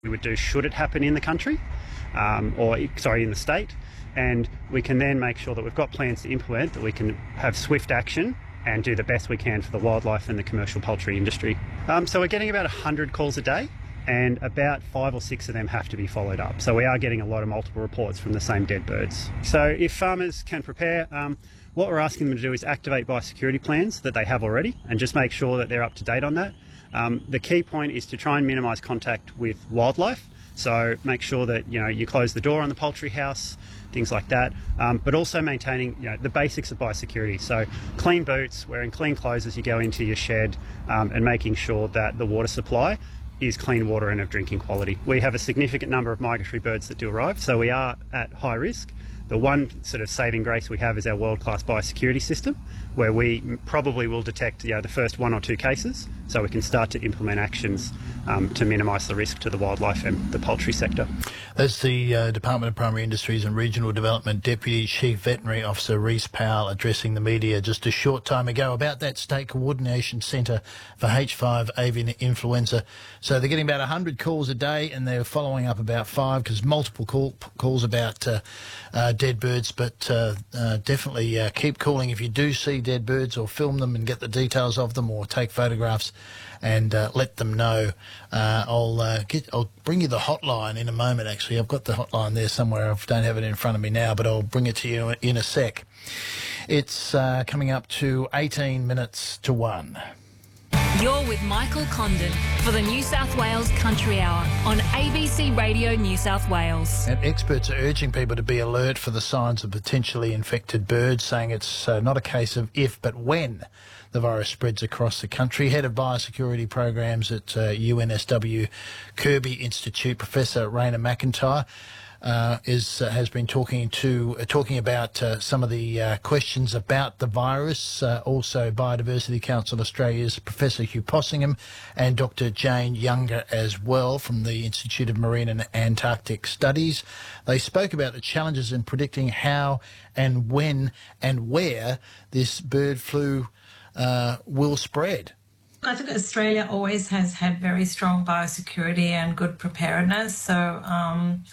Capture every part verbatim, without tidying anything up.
we would do should it happen in the country, um, or sorry, in the state, and we can then make sure that we've got plans to implement, that we can have swift action and do the best we can for the wildlife and the commercial poultry industry. Um, so we're getting about one hundred calls a day, and about five or six of them have to be followed up. So we are getting a lot of multiple reports from the same dead birds. So if farmers can prepare, um, what we're asking them to do is activate biosecurity plans that they have already and just make sure that they're up to date on that. Um, the key point is to try and minimise contact with wildlife. So make sure that, you know, you close the door on the poultry house, things like that, um, but also maintaining, you know, the basics of biosecurity. So clean boots, wearing clean clothes as you go into your shed, um, and making sure that the water supply is clean water and of drinking quality. We have a significant number of migratory birds that do arrive, so we are at high risk. The one sort of saving grace we have is our world-class biosecurity system, where we probably will detect, you know, the first one or two cases, so we can start to implement actions um, to minimise the risk to the wildlife and the poultry sector. That's the uh, Department of Primary Industries and Regional Development Deputy Chief Veterinary Officer Rhys Powell addressing the media just a short time ago about that State Coordination Centre for H five avian influenza. So they're getting about one hundred calls a day, and they're following up about five, because multiple call, calls about uh, uh, dead birds, but uh, uh, definitely uh, keep calling if you do see dead birds, or film them and get the details of them, or take photographs and uh, let them know. Uh, I'll uh, get, I'll bring you the hotline in a moment. Actually, I've got the hotline there somewhere. I don't have it in front of me now, but I'll bring it to you in a sec. It's uh, coming up to eighteen minutes to one. You're with Michael Condon for the New South Wales Country Hour on A B C Radio New South Wales. And experts are urging people to be alert for the signs of potentially infected birds, saying it's uh, not a case of if but when the virus spreads across the country. Head of Biosecurity Programs at uh, U N S W Kirby Institute, Professor Raina McIntyre, Uh, is uh, has been talking to uh, talking about uh, some of the uh, questions about the virus. Uh, also, Biodiversity Council Australia's Professor Hugh Possingham and Doctor Jane Younger as well from the Institute of Marine and Antarctic Studies. They spoke about the challenges in predicting how and when and where this bird flu uh, will spread. I think Australia always has had very strong biosecurity and good preparedness. So. Um,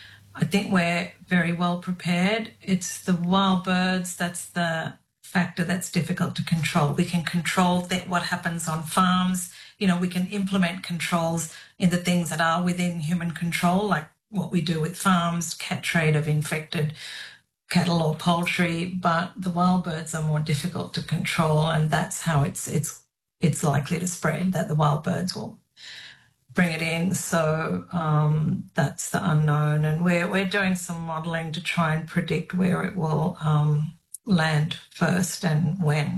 I think we're very well prepared. It's the wild birds that's the factor that's difficult to control. We can control that what happens on farms. You know, we can implement controls in the things that are within human control, like what we do with farms, cat trade of infected cattle or poultry. But the wild birds are more difficult to control, and that's how it's it's it's likely to spread, that the wild birds will bring it in. So um, that's the unknown, and we're we're doing some modelling to try and predict where it will um, land first and when.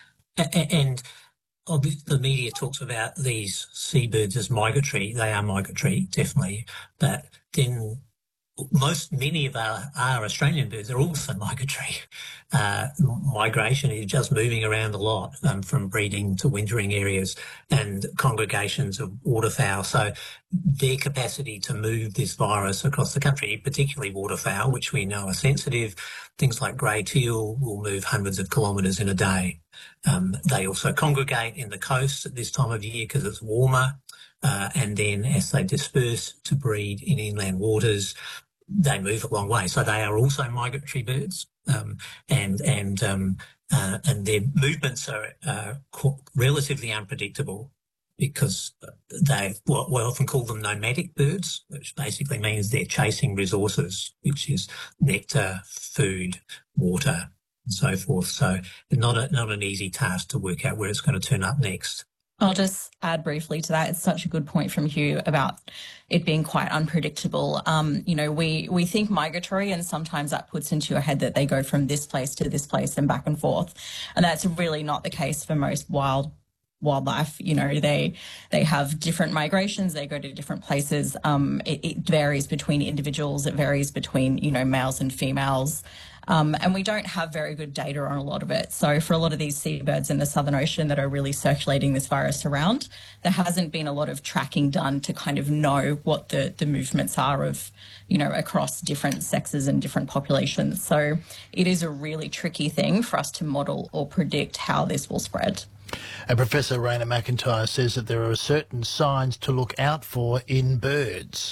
And the media talks about these seabirds as migratory. They are migratory, definitely, but then most many of our, our Australian birds are also migratory. Uh, migration is just moving around a lot, um, from breeding to wintering areas and congregations of waterfowl. So their capacity to move this virus across the country, particularly waterfowl, which we know are sensitive, things like grey teal will move hundreds of kilometres in a day. Um, they also congregate in the coast at this time of year because it's warmer. Uh, and then as they disperse to breed in inland waters, they move a long way. So they are also migratory birds, um, and and um, uh, and their movements are uh, relatively unpredictable because they well, we often call them nomadic birds, which basically means they're chasing resources, which is nectar, food, water, and so forth. So not a, not an easy task to work out where it's going to turn up next. I'll just add briefly to that. It's such a good point from Hugh about it being quite unpredictable. Um, you know, we, we think migratory, and sometimes that puts into your head that they go from this place to this place and back and forth. And that's really not the case for most wild wildlife. You know, they they have different migrations. They go to different places. Um, it, it varies between individuals. It varies between, you know, males and females. Um, and we don't have very good data on a lot of it. So for a lot of these seabirds in the Southern Ocean that are really circulating this virus around, there hasn't been a lot of tracking done to kind of know what the, the movements are of, you know, across different sexes and different populations. So it is a really tricky thing for us to model or predict how this will spread. And Professor Raina McIntyre says that there are certain signs to look out for in birds.